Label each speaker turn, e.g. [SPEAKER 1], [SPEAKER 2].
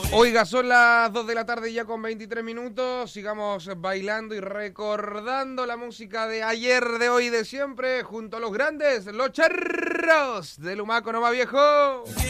[SPEAKER 1] Oiga, son las 2 de la tarde ya con 23 minutos. Sigamos bailando y recordando la música de ayer, de hoy, de siempre, junto a los grandes, los charros del Humaco Nova Viejo.